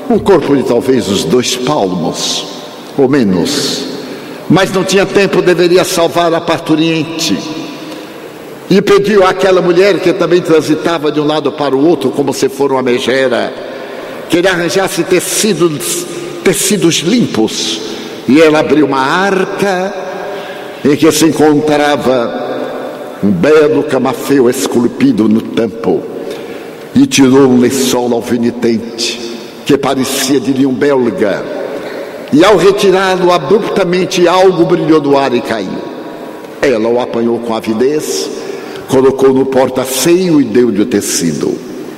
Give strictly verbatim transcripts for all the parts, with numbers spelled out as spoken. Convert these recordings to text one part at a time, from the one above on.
um corpo de talvez os dois palmos, ou menos, mas não tinha tempo, deveria salvar a parturiente. E pediu àquela mulher que também transitava de um lado para o outro, como se for uma megera, que ele arranjasse tecidos, tecidos limpos. E ela abriu uma arca em que se encontrava um belo camafeu esculpido no tampo, e tirou um lençol alfinetente que parecia de linho belga, e ao retirá-lo abruptamente algo brilhou no ar e caiu. Ela o apanhou com avidez, colocou no porta-seio e deu-lhe o tecido.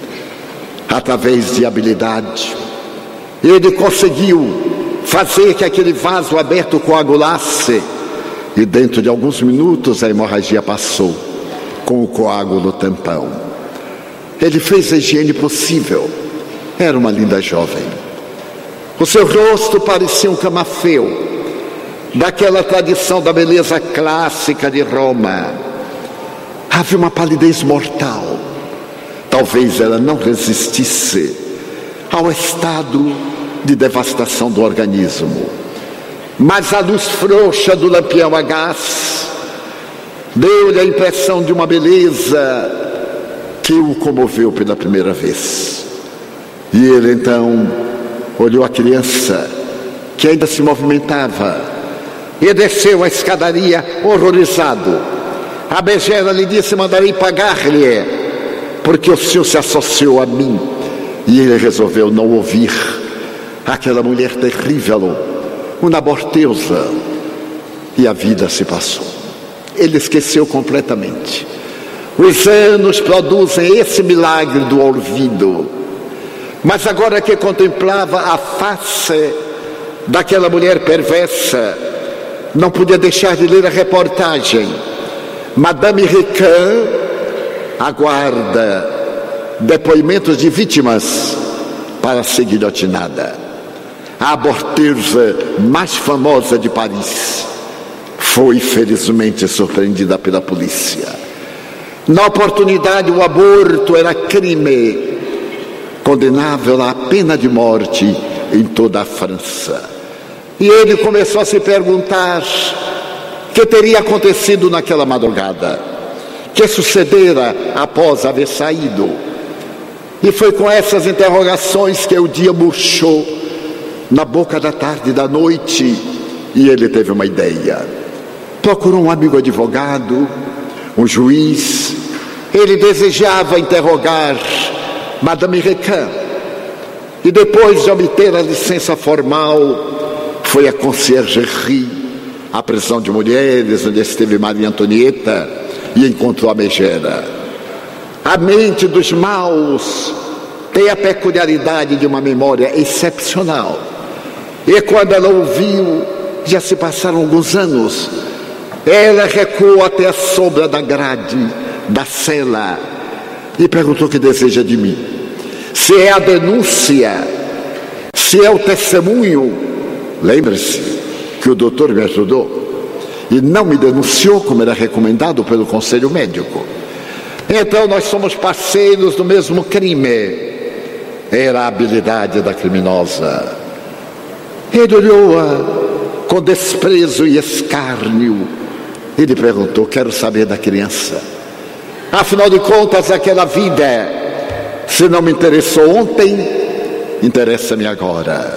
Através de habilidade, ele conseguiu fazer que aquele vaso aberto coagulasse, e dentro de alguns minutos a hemorragia passou, com o coágulo tampão. Ele fez a higiene possível. Era uma linda jovem. O seu rosto parecia um camafeu, daquela tradição da beleza clássica de Roma. Havia uma palidez mortal. Talvez ela não resistisse ao estado de devastação do organismo. Mas a luz frouxa do lampião a gás deu-lhe a impressão de uma beleza que o comoveu pela primeira vez. E ele então olhou a criança, que ainda se movimentava, e desceu a escadaria horrorizado. A megera lhe disse: mandarei pagar-lhe, porque o senhor se associou a mim. E ele resolveu não ouvir aquela mulher terrível, uma aborteusa, e a vida se passou. Ele esqueceu completamente. Os anos produzem esse milagre do olvido. Mas agora que contemplava a face daquela mulher perversa, não podia deixar de ler a reportagem. Madame Recan aguarda depoimentos de vítimas para ser guilhotinada. A aborteusa mais famosa de Paris foi felizmente surpreendida pela polícia. Na oportunidade, o aborto era crime, condenável à pena de morte em toda a França. E ele começou a se perguntar o que teria acontecido naquela madrugada, que sucedera após haver saído. E foi com essas interrogações que o dia murchou na boca da tarde e da noite, e ele teve uma ideia. Procurou um amigo advogado, um juiz. Ele desejava interrogar Madame Recan, e depois de obter a licença formal, foi a Conciergerie, a prisão de mulheres, onde esteve Maria Antonieta, e encontrou a megera. A mente dos maus tem a peculiaridade de uma memória excepcional, e quando ela ouviu, já se passaram alguns anos, ela recuou até a sombra da grade da cela e perguntou o que deseja de mim. Se é a denúncia, se é o testemunho. Lembre-se que o doutor me ajudou e não me denunciou como era recomendado pelo conselho médico. Então nós somos parceiros do mesmo crime. Era a habilidade da criminosa. Ele olhou-a com desprezo e escárnio. Ele perguntou: quero saber da criança. Afinal de contas, aquela vida, se não me interessou ontem, interessa-me agora.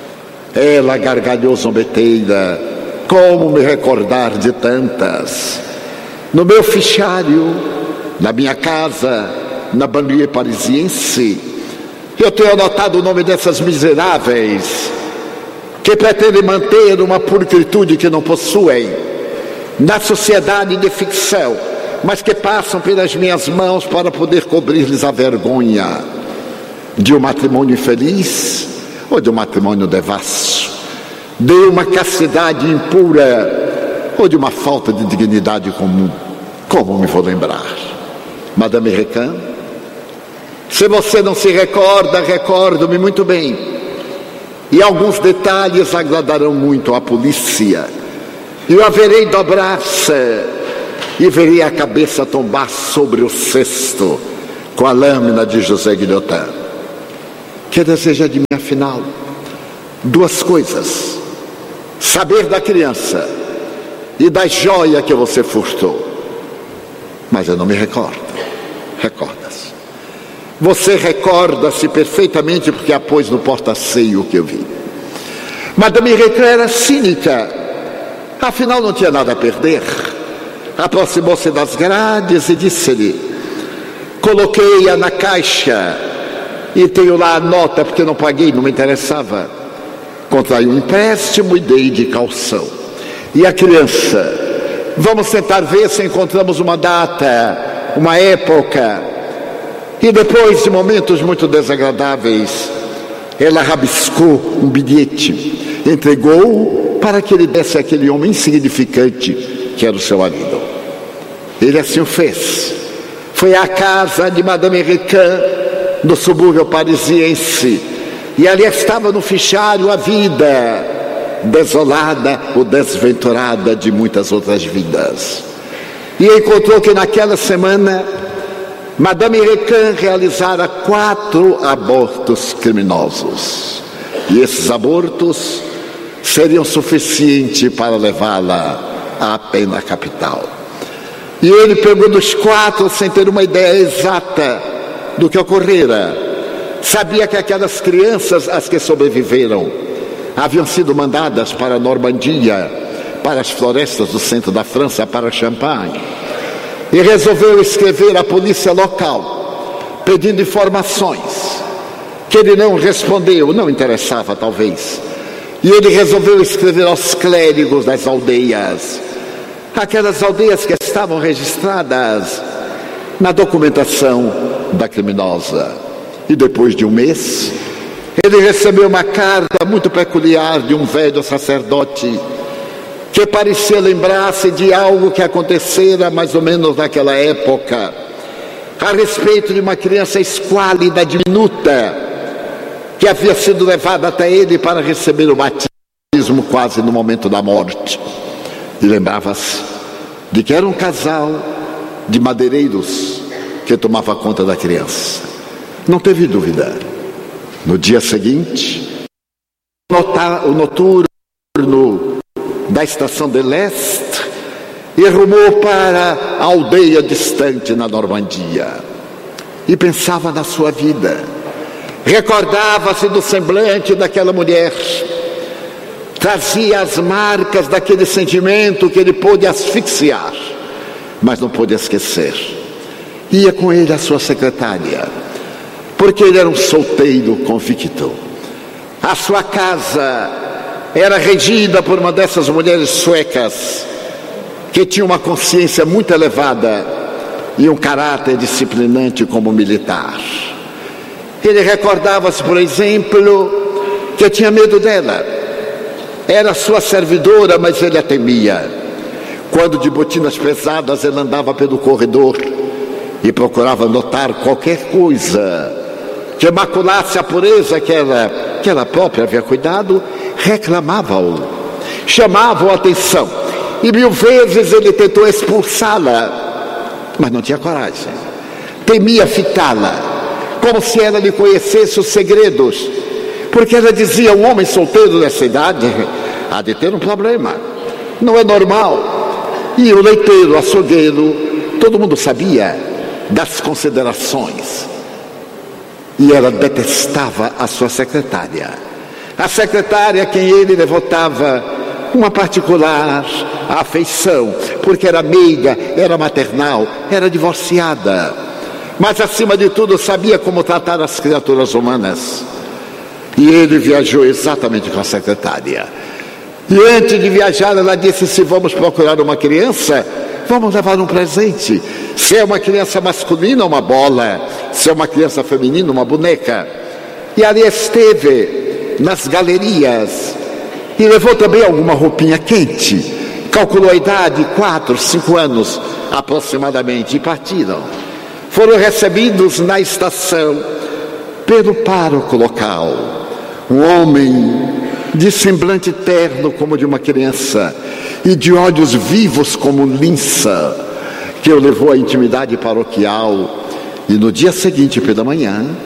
Ela gargalhou zombeteira: como me recordar de tantas? No meu fichário, na minha casa, na banlieue parisiense, eu tenho anotado o nome dessas miseráveis que pretendem manter uma pulcritude que não possuem na sociedade de ficção, mas que passam pelas minhas mãos para poder cobrir-lhes a vergonha de um matrimônio infeliz ou de um matrimônio devasso, de uma castidade impura ou de uma falta de dignidade comum. Como me vou lembrar? Madame Recan, se você não se recorda, recordo-me muito bem, e alguns detalhes agradarão muito à polícia. Eu a verei dobrar-se e verei a cabeça tombar sobre o cesto com a lâmina de José Guillotin. que deseja de mim afinal? Duas coisas: saber da criança e da joia que você furtou. Mas eu não me recordo. Recorda-se. Você recorda-se perfeitamente porque a pôs no porta-ceio que eu vi. Madame Recan era cínica, afinal não tinha nada a perder. Aproximou-se das grades e disse-lhe: coloquei-a na caixa e tenho lá a nota porque não paguei, não me interessava. Contraí um empréstimo e dei de calção. E a criança? Vamos tentar ver se encontramos uma data, uma época. E depois de momentos muito desagradáveis, ela rabiscou um bilhete, entregou para que ele desse àquele homem insignificante que era o seu marido. Ele assim o fez. Foi à casa de Madame Recan, no subúrbio parisiense, e ali estava no fichário a vida desolada ou desventurada de muitas outras vidas. E encontrou que naquela semana Madame Recan realizara quatro abortos criminosos. E esses abortos seriam suficientes para levá-la à pena capital. E ele pegou dos quatro sem ter uma ideia exata do que ocorrera. Sabia que aquelas crianças, as que sobreviveram, haviam sido mandadas para a Normandia, para as florestas do centro da França, para Champagne. E resolveu escrever à polícia local, pedindo informações, que ele não respondeu, não interessava talvez. E ele resolveu escrever aos clérigos das aldeias, aquelas aldeias que estavam registradas na documentação da criminosa. E depois de um mês, ele recebeu uma carta muito peculiar de um velho sacerdote, que parecia lembrar-se de algo que acontecera mais ou menos naquela época, a respeito de uma criança esquálida, diminuta, que havia sido levada até ele para receber o batismo quase no momento da morte. E lembrava-se de que era um casal de madeireiros que tomava conta da criança. Não teve dúvida. No dia seguinte, o noturno da estação de Leste e rumou para a aldeia distante na Normandia. E pensava na sua vida. Recordava-se do semblante daquela mulher. Trazia as marcas daquele sentimento que ele pôde asfixiar, mas não pôde esquecer. Ia com ele a sua secretária, porque ele era um solteiro convicto. A sua casa era regida por uma dessas mulheres suecas que tinha uma consciência muito elevada e um caráter disciplinante como militar. Ele recordava-se, por exemplo, que tinha medo dela. Era sua servidora, mas ele a temia. Quando de botinas pesadas ele andava pelo corredor e procurava notar qualquer coisa que maculasse a pureza que ela, que ela própria havia cuidado, reclamava-o, chamava-o a atenção, e mil vezes ele tentou expulsá-la, mas não tinha coragem. Temia fitá-la, como se ela lhe conhecesse os segredos, porque ela dizia: um homem solteiro dessa idade há de ter um problema, não é normal. E o leiteiro, o açougueiro, todo mundo sabia das considerações. E ela detestava a sua secretária. A secretária a quem ele devotava uma particular afeição, porque era meiga, era maternal, era divorciada. Mas, acima de tudo, sabia como tratar as criaturas humanas. E ele viajou exatamente com a secretária. E antes de viajar, ela disse: se vamos procurar uma criança, vamos levar um presente. Se é uma criança masculina, uma bola. Se é uma criança feminina, uma boneca. E ali esteve nas galerias e levou também alguma roupinha quente. Calculou a idade, quatro, cinco anos aproximadamente, e partiram. Foram recebidos na estação pelo pároco local, um homem de semblante terno como de uma criança e de olhos vivos como linça, que o levou à intimidade paroquial. E no dia seguinte, pela manhã,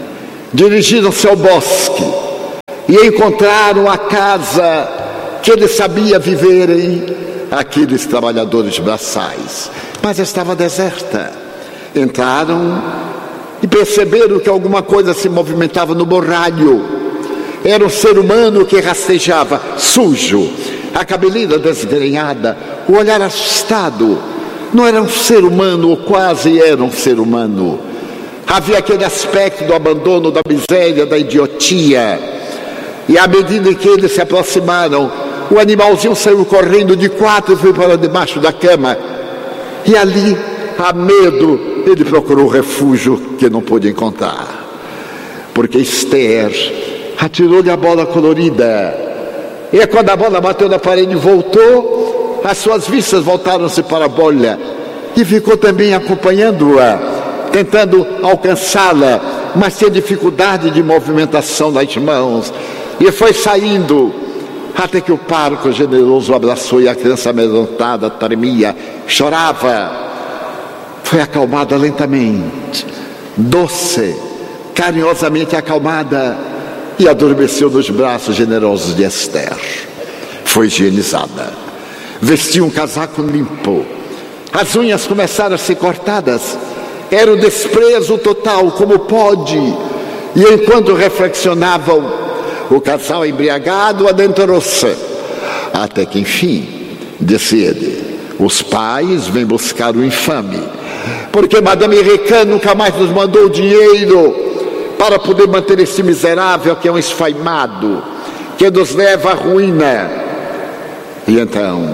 Dirigiram-se ao bosque e encontraram a casa que ele sabia viverem aqueles trabalhadores braçais, mas estava deserta. Entraram e perceberam que alguma coisa se movimentava no borralho. Era um ser humano que rastejava, sujo, a cabeleira desgrenhada, o olhar assustado. Não era um ser humano, ou quase era um ser humano. Havia aquele aspecto do abandono, da miséria, da idiotia. E à medida que eles se aproximaram, o animalzinho saiu correndo de quatro e foi para debaixo da cama. E ali, a medo, ele procurou refúgio que não pôde encontrar. Porque Esther atirou-lhe a bola colorida. E quando a bola bateu na parede e voltou, as suas vistas voltaram-se para a bolha. E ficou também acompanhando-a, tentando alcançá-la, mas tinha dificuldade de movimentação das mãos. E foi saindo, até que o pároco generoso o abraçou e a criança amedrontada tremia, chorava. Foi acalmada lentamente, doce, carinhosamente acalmada, e adormeceu nos braços generosos de Esther. Foi higienizada, vestiu um casaco limpo, as unhas começaram a ser cortadas. Era o desprezo total, como pode. E enquanto reflexionavam, o casal embriagado adentrou-se. Até que enfim, disse ele, os pais vêm buscar o infame, porque Madame Recan nunca mais nos mandou dinheiro para poder manter esse miserável que é um esfaimado, que nos leva à ruína. E então,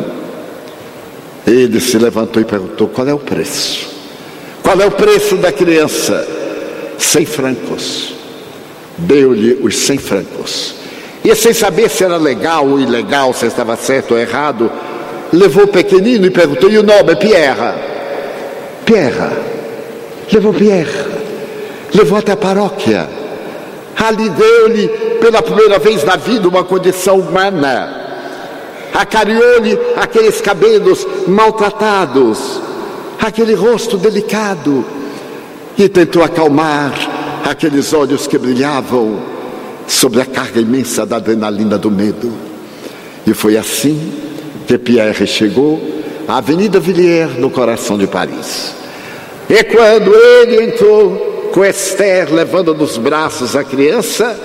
ele se levantou e perguntou, qual é o preço? Qual é o preço da criança? Cem francos. Deu-lhe os cem francos. E sem saber se era legal ou ilegal, se estava certo ou errado, levou o pequenino e perguntou, e o nome? Pierre. Pierre. Levou Pierre. Levou até a paróquia. Ali deu-lhe, pela primeira vez na vida, uma condição humana. Acarinhou-lhe aqueles cabelos maltratados, aquele rosto delicado, e tentou acalmar aqueles olhos que brilhavam sobre a carga imensa da adrenalina do medo. E foi assim que Pierre chegou à Avenida Villiers, no coração de Paris. E quando ele entrou com Esther levando nos braços a criança,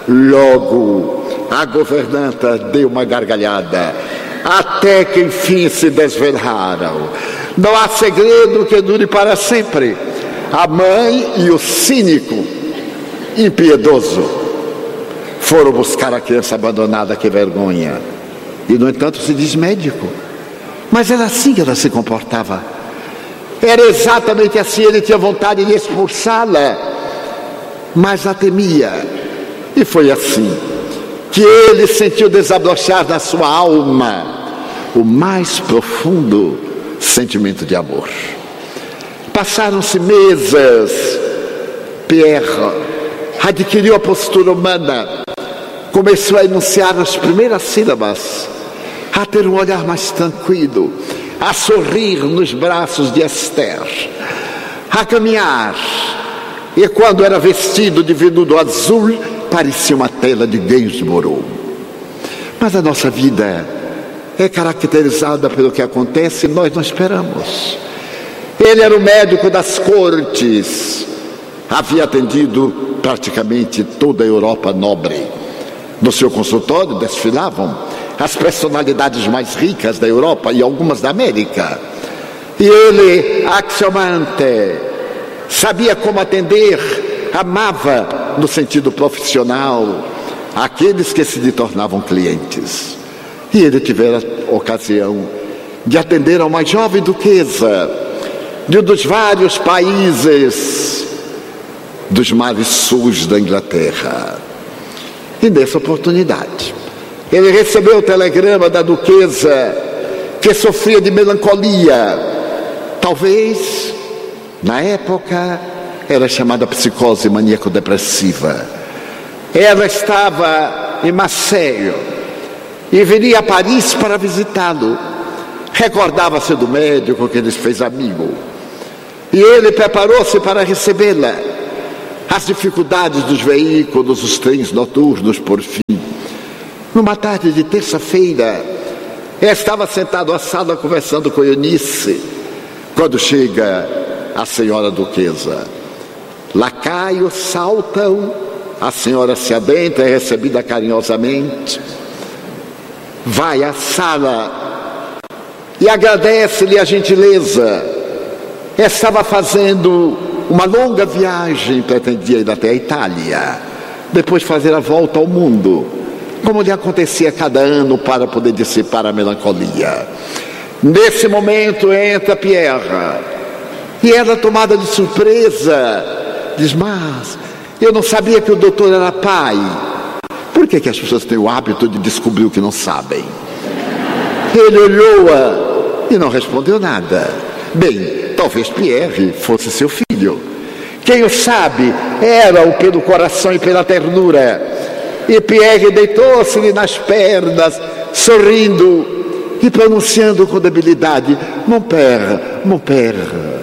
logo a governanta deu uma gargalhada, até que enfim se desvelaram. Não há segredo que dure para sempre. A mãe e o cínico, impiedoso, foram buscar a criança abandonada, que vergonha. E no entanto se diz médico, mas era assim que ela se comportava. Era exatamente assim, ele tinha vontade de expulsá-la, mas a temia. E foi assim que ele sentiu desabrochar na sua alma o mais profundo sentimento de amor. Passaram-se meses. Pierre adquiriu a postura humana, começou a enunciar as primeiras sílabas, a ter um olhar mais tranquilo, a sorrir nos braços de Esther, a caminhar. E quando era vestido de veludo azul, parecia uma tela de Gainsborough. Mas a nossa vida é caracterizada pelo que acontece e nós não esperamos. Ele era o médico das cortes, havia atendido praticamente toda a Europa nobre. No seu consultório desfilavam as personalidades mais ricas da Europa e algumas da América. E ele, axiomante, sabia como atender, amava, no sentido profissional, aqueles que se lhe tornavam clientes. E ele tivera ocasião de atender a uma jovem duquesa de um dos vários países dos mares sul da Inglaterra. E nessa oportunidade, ele recebeu o telegrama da duquesa, que sofria de melancolia. Talvez, na época, era chamada psicose maníaco-depressiva. Ela estava em Marseille e viria a Paris para visitá-lo. Recordava-se do médico que lhes fez amigo. E ele preparou-se para recebê-la. as dificuldades dos veículos, os trens noturnos, por fim. Numa tarde de terça-feira, ela estava sentada à sala conversando com Eunice, quando chega a senhora duquesa. Lacaios saltam, a senhora se adentra, é recebida carinhosamente, vai à sala e agradece-lhe a gentileza. Estava fazendo uma longa viagem, pretendia ir até a Itália, depois fazer a volta ao mundo, como lhe acontecia cada ano, para poder dissipar a melancolia. Nesse momento entra Pierre, e ela, tomada de surpresa, diz: mas eu não sabia que o doutor era pai. Por que que as pessoas têm o hábito de descobrir o que não sabem? Ele olhou-a e não respondeu nada. Bem, talvez Pierre fosse seu filho. Quem o sabe, era-o pelo coração e pela ternura. E Pierre deitou-se-lhe nas pernas, sorrindo e pronunciando com debilidade: mon père, mon père.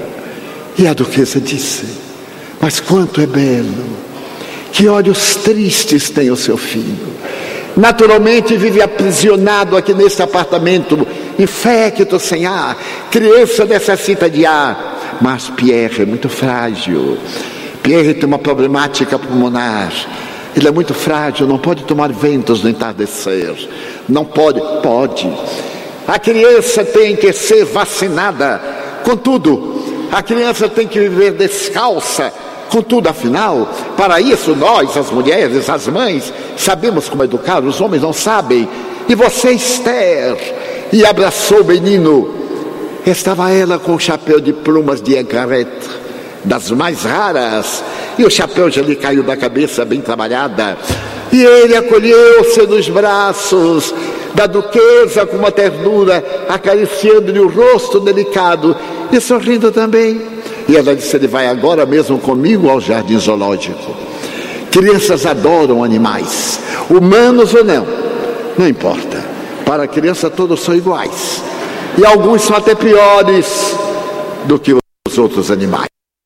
E a duquesa disse: mas quanto é belo, que olhos tristes tem o seu filho. Naturalmente vive aprisionado aqui neste apartamento, infecto, sem ar. Criança necessita de ar. Mas Pierre é muito frágil. Pierre tem uma problemática pulmonar. Ele é muito frágil, não pode tomar ventos no entardecer. Não pode, pode. A criança tem que ser vacinada. Contudo, a criança tem que viver descalça. Contudo, afinal, para isso nós, as mulheres, as mães, sabemos como educar, os homens não sabem. E você, Esther, e abraçou o menino. Estava ela com o chapéu de plumas de Encarete, das mais raras, e o chapéu já lhe caiu da cabeça, bem trabalhada. E ele acolheu-se nos braços da duquesa com uma ternura, acariciando-lhe o rosto delicado e sorrindo também. E ela disse: ele vai agora mesmo comigo ao jardim zoológico. Crianças adoram animais, humanos ou não, não importa. Para a criança todos são iguais, e alguns são até piores do que os outros animais.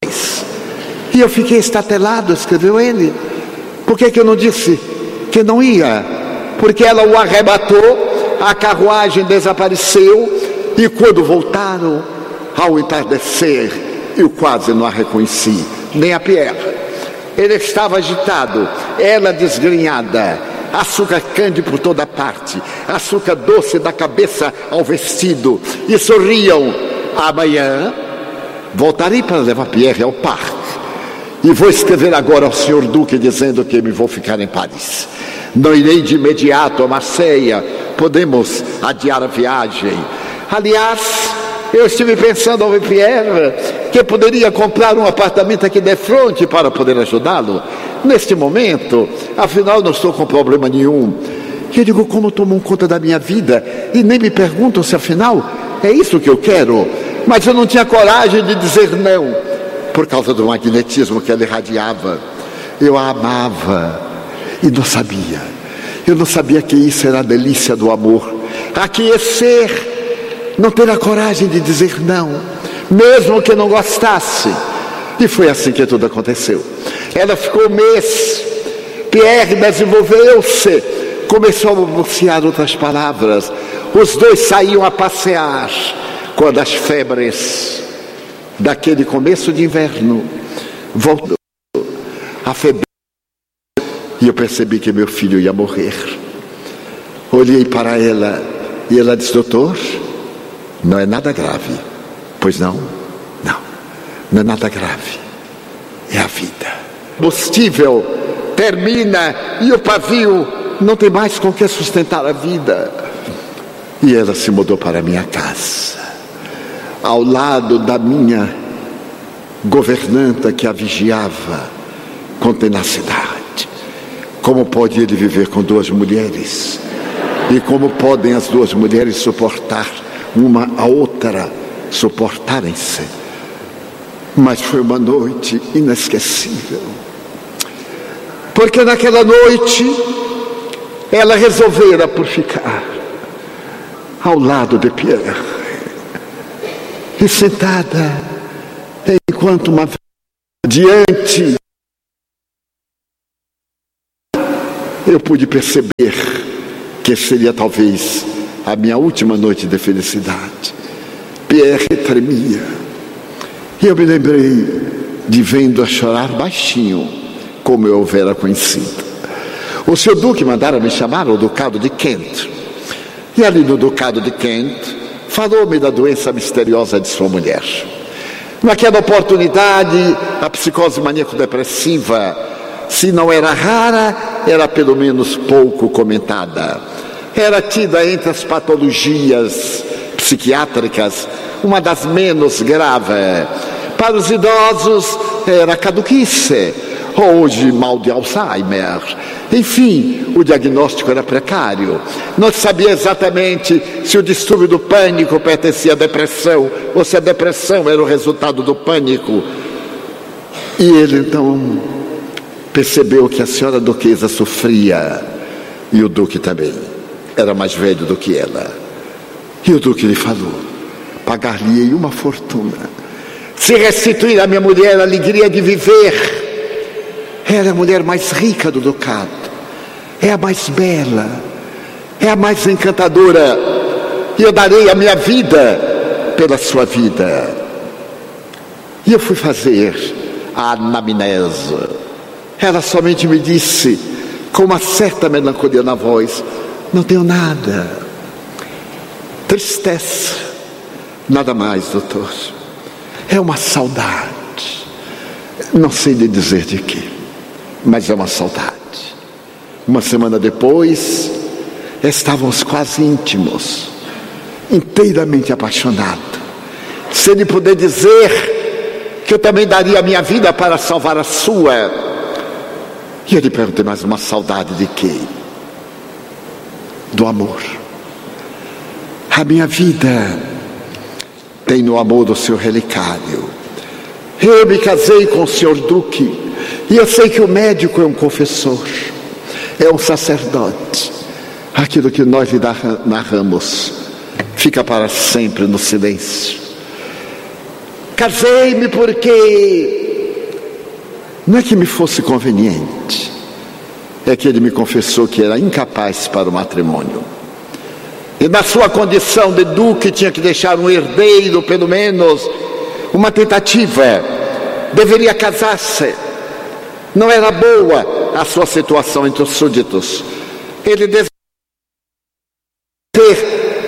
E eu fiquei estatelado, escreveu ele. Por que que eu não disse que não ia? Porque ela o arrebatou, a carruagem desapareceu, e quando voltaram, ao entardecer, eu quase não a reconheci, nem a Pierre. Ele estava agitado, ela desgrenhada, açúcar cândido por toda parte, açúcar doce da cabeça ao vestido, e sorriam. Amanhã voltarei para levar Pierre ao parque, e vou escrever agora ao senhor Duque dizendo que me vou ficar em Paris. Não irei de imediato a Marseille, podemos adiar a viagem. Aliás, eu estive pensando ao ver Pierre que poderia comprar um apartamento aqui de frente para poder ajudá-lo. Neste momento, afinal, não estou com problema nenhum. E eu digo: como tomam conta da minha vida e nem me perguntam se afinal é isso que eu quero. Mas eu não tinha coragem de dizer não, por causa do magnetismo que ela irradiava. Eu a amava e não sabia. Eu não sabia que isso era a delícia do amor. Aquecer, não ter a coragem de dizer não, mesmo que não gostasse. E foi assim que tudo aconteceu. Ela ficou um mês. Pierre desenvolveu-se, começou a balbuciar outras palavras. Os dois saíam a passear quando as febres daquele começo de inverno voltou. A febre, e eu percebi que meu filho ia morrer. Olhei para ela e ela disse: doutor, não é nada grave. Pois não? Não, não é nada grave. É a vida. O combustível termina e o pavio não tem mais com que sustentar a vida. E ela se mudou para a minha casa, ao lado da minha governanta que a vigiava com tenacidade. Como pode ele viver com duas mulheres? E como podem as duas mulheres suportar uma a outra, suportarem-se? Mas foi uma noite inesquecível, porque naquela noite ela resolvera por ficar ao lado de Pierre, e sentada enquanto uma diante pude perceber que seria talvez a minha última noite de felicidade. Pierre tremia. E eu me lembrei de vendo-a chorar baixinho, como eu houvera conhecido. O senhor Duque mandara me chamar ao Ducado de Kent. E ali no Ducado de Kent, falou-me da doença misteriosa de sua mulher. Naquela oportunidade, a psicose maníaco-depressiva, se não era rara, era pelo menos pouco comentada. Era tida entre as patologias psiquiátricas uma das menos graves. Para os idosos era caduquice, hoje mal de Alzheimer. Enfim, o diagnóstico era precário. Não se sabia exatamente se o distúrbio do pânico pertencia à depressão ou se a depressão era o resultado do pânico. E ele então percebeu que a senhora duquesa sofria, e o duque também era mais velho do que ela. E o duque lhe falou: pagar-lhe-ei uma fortuna se restituir à minha mulher a alegria de viver. Ela é a mulher mais rica do ducado, é a mais bela, é a mais encantadora, e eu darei a minha vida pela sua vida. E eu fui fazer a anamnese. Ela somente me disse, com uma certa melancolia na voz: não tenho nada. Tristeza, nada mais, doutor. É uma saudade, não sei lhe dizer de quê, mas é uma saudade. Uma semana depois, estávamos quase íntimos, inteiramente apaixonados. Se ele puder dizer que eu também daria a minha vida para salvar a sua. E eu lhe perguntei: mais uma saudade de quê? Do amor. A minha vida tem no amor o seu relicário. Eu me casei com o senhor Duque, e eu sei que o médico é um confessor, é um sacerdote. Aquilo que nós lhe narramos fica para sempre no silêncio. Casei-me porque não é que me fosse conveniente, é que ele me confessou que era incapaz para o matrimônio. E na sua condição de duque tinha que deixar um herdeiro, pelo menos uma tentativa. Deveria casar-se. Não era boa a sua situação entre os súditos. Ele desejava ter.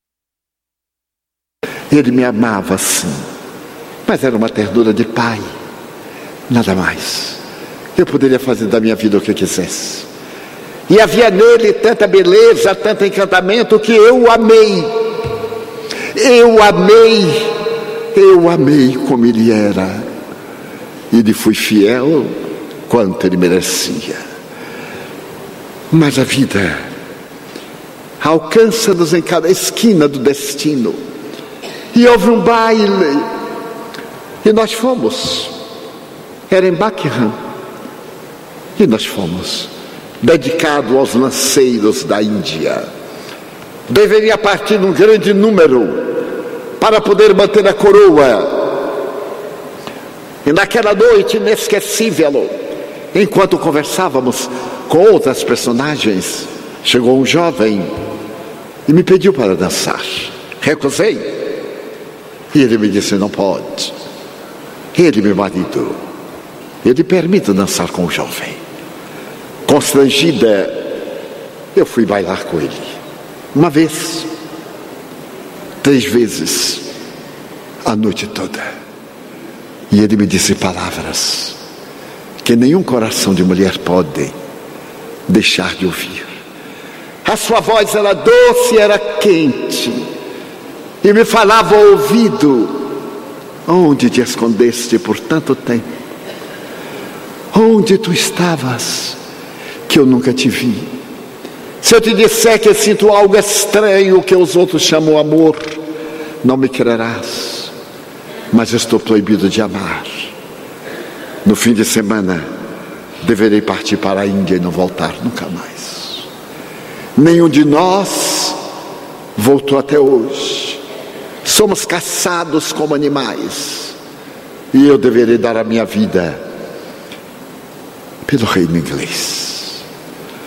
Ele me amava sim, mas era uma ternura de pai, nada mais. Eu poderia fazer da minha vida o que eu quisesse. E havia nele tanta beleza, tanto encantamento, que eu o amei. Eu amei, eu amei como ele era. E lhe fui fiel quanto ele merecia. Mas a vida alcança-nos em cada esquina do destino. E houve um baile, e nós fomos. Era em Buckingham, e nós fomos. Dedicado aos lanceiros da Índia. Deveria partir num grande número para poder manter a coroa. E naquela noite inesquecível, enquanto conversávamos com outras personagens, chegou um jovem e me pediu para dançar. Recusei. E ele me disse: não pode. Ele, meu marido, eu lhe permito dançar com o jovem. Constrangida, eu fui bailar com ele. Uma vez, três vezes, a noite toda. E ele me disse palavras que nenhum coração de mulher pode deixar de ouvir. A sua voz era doce, era quente, e me falava ao ouvido: onde te escondeste por tanto tempo? Onde tu estavas que eu nunca te vi? Se eu te disser que eu sinto algo estranho que os outros chamam amor, não me crerás, mas eu estou proibido de amar. No fim de semana deverei partir para a Índia e não voltar nunca mais. Nenhum de nós voltou até hoje. Somos caçados como animais, e eu deverei dar a minha vida pelo reino inglês.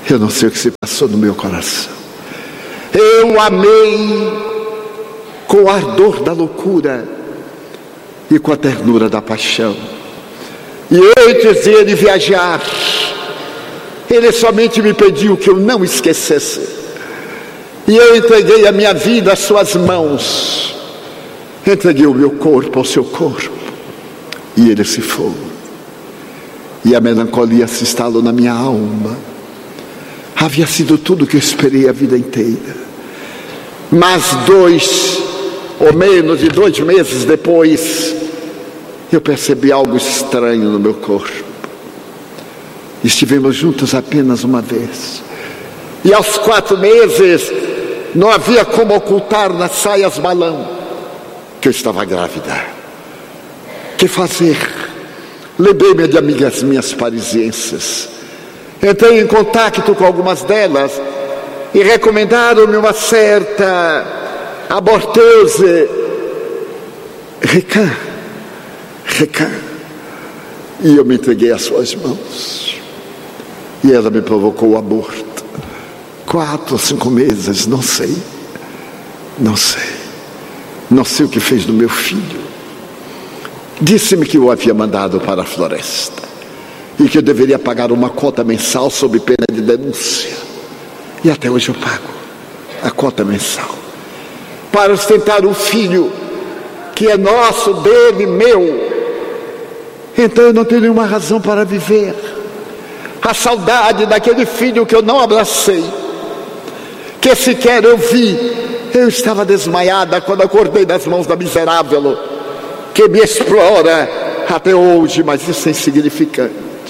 Eu não sei o que se passou no meu coração. Eu amei com o ardor da loucura e com a ternura da paixão. E antes de ele viajar, ele somente me pediu que eu não esquecesse. E eu entreguei a minha vida às suas mãos. Entreguei o meu corpo ao seu corpo. E ele se foi. E a melancolia se instalou na minha alma. Havia sido tudo o que eu esperei a vida inteira. Mas dois, ou menos de dois meses depois, eu percebi algo estranho no meu corpo. Estivemos juntos apenas uma vez. E aos quatro meses, não havia como ocultar nas saias balão que eu estava grávida. Que fazer? Lembrei-me de amigas minhas parisienses. Entrei em contato com algumas delas e recomendaram-me uma certa aborteuse Recan, Recan. E eu me entreguei às suas mãos. E ela me provocou o aborto. Quatro ou cinco meses, não sei. Não sei. Não sei o que fez do meu filho. Disse-me que o havia mandado para a floresta e que eu deveria pagar uma cota mensal sob pena de denúncia. E até hoje eu pago a cota mensal para sustentar um filho que é nosso, dele, meu. Então eu não tenho nenhuma razão para viver. A saudade daquele filho que eu não abracei, que sequer eu vi. Eu estava desmaiada quando acordei das mãos da miserável que me explora até hoje, mas isso é insignificante.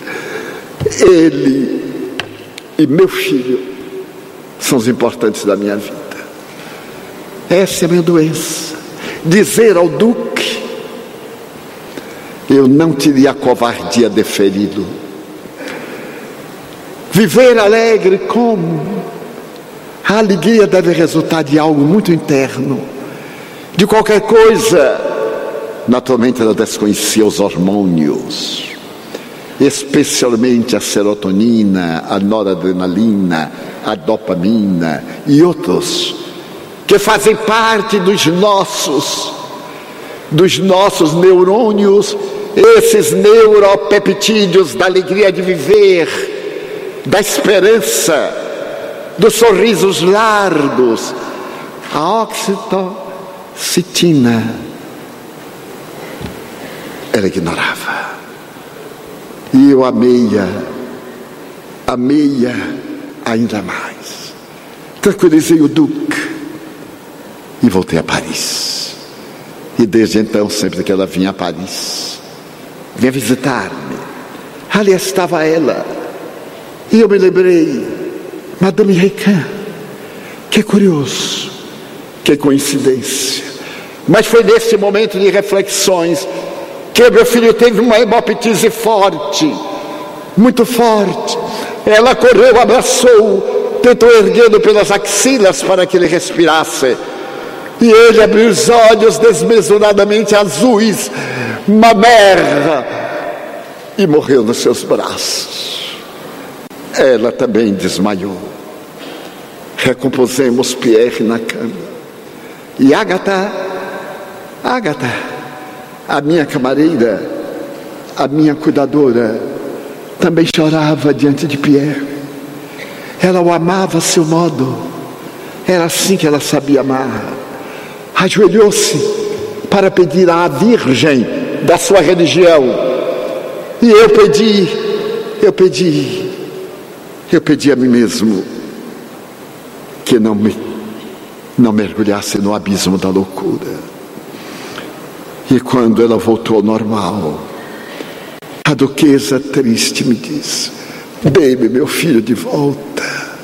Ele e meu filho são os importantes da minha vida. Essa é a minha doença. Dizer ao Duque: eu não teria a covardia de feri-lo. Viver alegre como? A alegria deve resultar de algo muito interno, de qualquer coisa. Naturalmente ela desconhecia os hormônios, especialmente a serotonina, a noradrenalina, a dopamina e outros que fazem parte dos nossos, dos nossos neurônios, esses neuropeptídeos da alegria de viver, da esperança, dos sorrisos largos, a oxitocina. Ela ignorava. E eu amei-a, amei-a ainda mais. Tranquilizei o Duque e voltei a Paris. E desde então, sempre que ela vinha a Paris, vinha visitar-me, ali estava ela. E eu me lembrei: Madame Recan, que curioso, que coincidência. Mas foi nesse momento de reflexões que meu filho teve uma hemoptise forte, muito forte. Ela correu, abraçou, tentou erguê-lo pelas axilas para que ele respirasse. E ele abriu os olhos desmesuradamente azuis, mamera, e morreu nos seus braços. Ela também desmaiou. Recompusemos Pierre na cama. E Agatha, Agatha, a minha camareira, a minha cuidadora, também chorava diante de Pierre. Ela o amava a seu modo. Era assim que ela sabia amar. Ajoelhou-se para pedir à Virgem da sua religião. E eu pedi, eu pedi, eu pedi a mim mesmo que não me, não mergulhasse no abismo da loucura. E quando ela voltou ao normal, a duquesa triste me disse: dê-me meu filho de volta,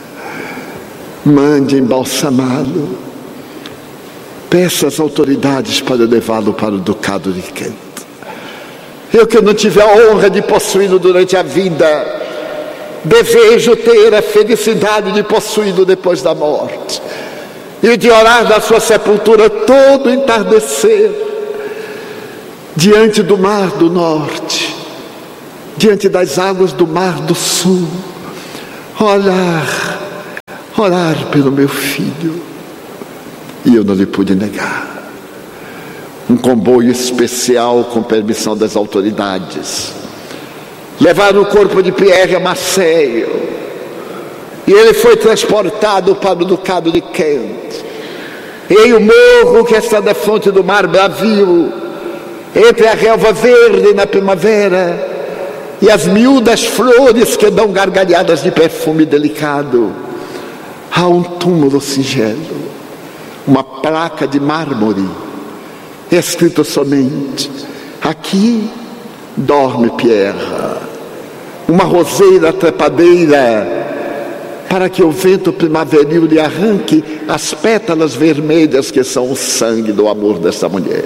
mande embalsamá-lo, peça às autoridades para levá-lo para o ducado de Kent. Eu que não tive a honra de possuí-lo durante a vida, desejo ter a felicidade de possuí-lo depois da morte, e de orar na sua sepultura todo entardecer, diante do mar do norte, diante das águas do mar do sul, orar, orar pelo meu filho. E eu não lhe pude negar. Um comboio especial com permissão das autoridades. Levaram o corpo de Pierre a Marseille. E ele foi transportado para o Ducado de Kent. Em o morro que está na fonte do Mar Bravio, entre a relva verde na primavera e as miúdas flores que dão gargalhadas de perfume delicado, há um túmulo singelo, uma placa de mármore, escrito somente: aqui dorme Pierre. Uma roseira trepadeira, para que o vento primaveril lhe arranque as pétalas vermelhas que são o sangue do amor dessa mulher.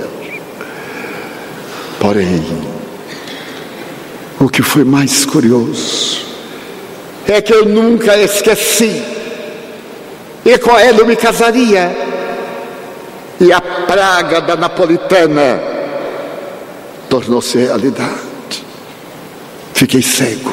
Porém, o que foi mais curioso é que eu nunca esqueci, e com ela eu me casaria, e a praga da napolitana tornou-se realidade. Fiquei cego,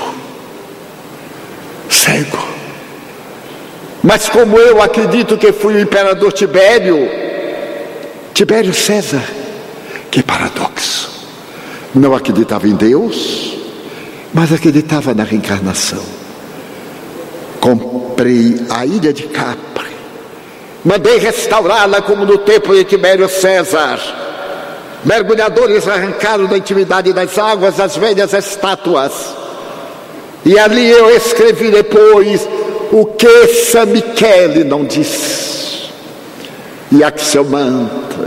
cego. Mas como eu acredito que fui o imperador Tibério, Tibério César, que paradoxo, não acreditava em Deus, mas acreditava na reencarnação. Comprei a ilha de Capri, mandei restaurá-la como no tempo de Tibério César. Mergulhadores arrancaram da intimidade das águas as velhas estátuas, e ali eu escrevi depois o que San Michele não disse. E Axiomanta,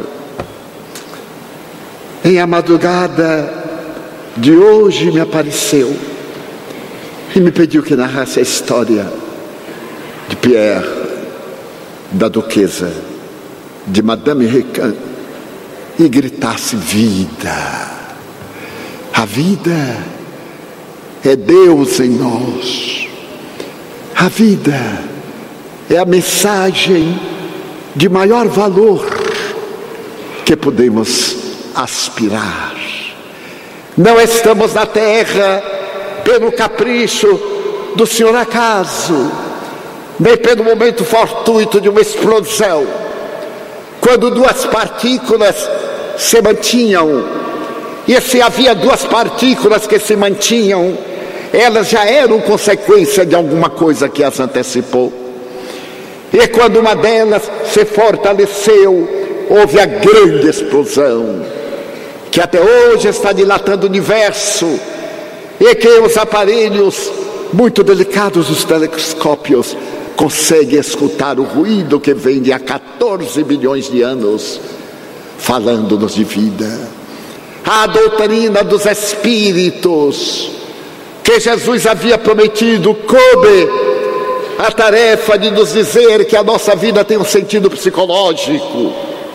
em a madrugada de hoje, me apareceu e me pediu que narrasse a história de Pierre, da duquesa, de Madame Recan, e gritasse: vida. A vida é Deus em nós. A vida é a mensagem de maior valor que podemos aspirar. Não estamos na terra pelo capricho do senhor acaso, nem pelo momento fortuito de uma explosão, quando duas partículas se mantinham, e se havia duas partículas que se mantinham, elas já eram consequência de alguma coisa que as antecipou. E quando uma delas se fortaleceu, houve a grande explosão, que até hoje está dilatando o universo, e que os aparelhos muito delicados dos telescópios conseguem escutar o ruído que vem de há quatorze bilhões de anos, falando-nos de vida. A doutrina dos espíritos, que Jesus havia prometido, coube a tarefa de nos dizer que a nossa vida tem um sentido psicológico.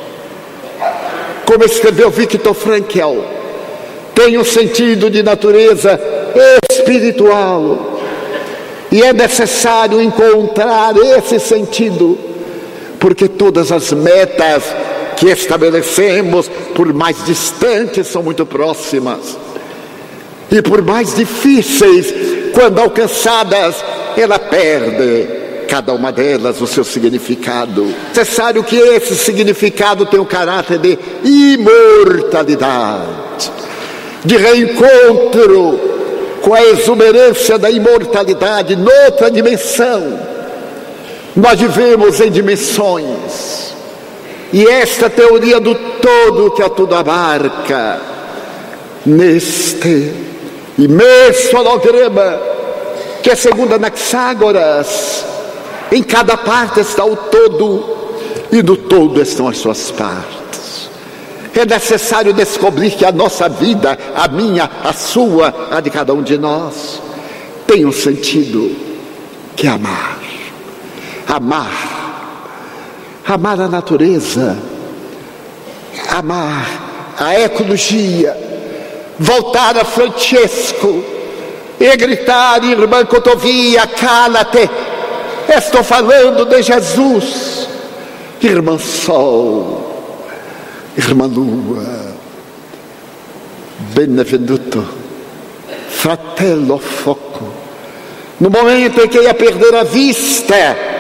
Como escreveu Viktor Frankl, tem um sentido de natureza espiritual. E é necessário encontrar esse sentido, porque todas as metas que estabelecemos, por mais distantes, são muito próximas. E por mais difíceis, quando alcançadas, ela perde, cada uma delas, o seu significado. É necessário que esse significado tenha o caráter de imortalidade, de reencontro com a exuberância da imortalidade noutra dimensão. Nós vivemos em dimensões, e esta teoria do todo que a tudo abarca, neste imenso holograma, que segundo Anaxágoras, em cada parte está o todo, e no todo estão as suas partes. É necessário descobrir que a nossa vida, a minha, a sua, a de cada um de nós, tem um sentido, que é amar. Amar. Amar a natureza, amar a ecologia, voltar a Francesco e gritar: irmã Cotovia, cala-te, estou falando de Jesus. Irmã Sol, irmã Lua, benvenuto, fratello Foco, No momento em que ia perder a vista,